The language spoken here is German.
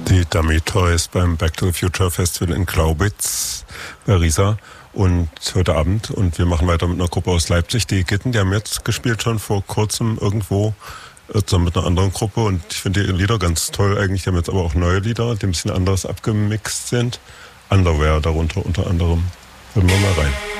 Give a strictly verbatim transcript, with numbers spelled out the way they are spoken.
Die Dummy Toys beim Back to the Future Festival in Glaubitz bei Riesa und heute Abend. Und wir machen weiter mit einer Gruppe aus Leipzig, die Gitten. Die haben jetzt gespielt schon vor kurzem irgendwo äh, zusammen mit einer anderen Gruppe. Und ich finde die Lieder ganz toll eigentlich. Die haben jetzt aber auch neue Lieder, die ein bisschen anders abgemixt sind. Underwear darunter unter anderem. Hören wir mal rein.